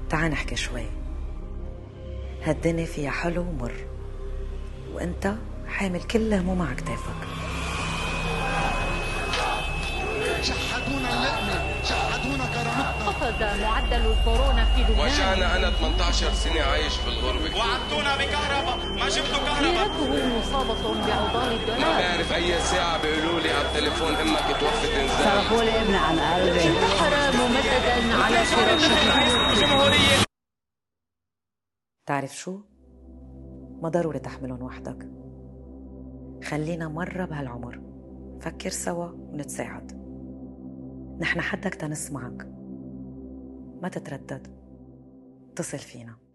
تعال نحكي شوي. هالدنيا فيها حلو ومر، وانت حامل كل هموم على كتافك. شحدونا اللقمة، شحدونا كرامتنا. خفض معدل الكورونا في لبنان. وجعنا أنا 18 سنة عايش في الغربة. وعدتونا بكهرباء، ما جبتوا كهرباء. ميراثه مصابة بعضال الدولار. ما بعرف أي ساعة بيقولوا لي على التليفون إمك توفت إنزال. صرفوا لي ابني عن قلبي. انتحر ممددا على فراشه. الجمهورية. تعرف شو؟ ما ضروري تحملهم وحدك. خلينا مرة بهالعمر فكر سوا ونتساعد. نحن حدك تنسمعك، ما تتردد، اتصل فينا.